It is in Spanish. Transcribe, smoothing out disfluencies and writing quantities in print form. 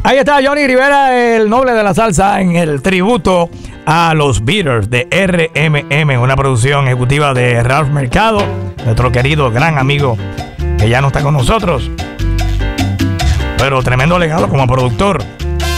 Ahí está Johnny Rivera, el noble de la salsa, en el tributo a los Beatles de RMM, una producción ejecutiva de Ralph Mercado, nuestro querido gran amigo que ya no está con nosotros, pero tremendo legado como productor.